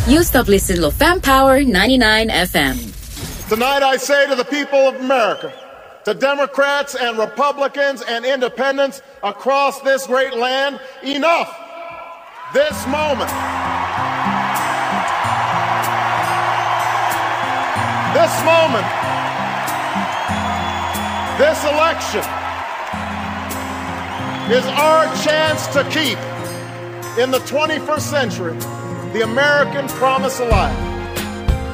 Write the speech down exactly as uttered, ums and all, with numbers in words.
You stop listening to Fam Power ninety-nine F M. Tonight I say to the people of America, to Democrats and Republicans and independents across this great land, enough. This moment, this moment, this election is our chance to keep, in the twenty-first century, the American promise alive.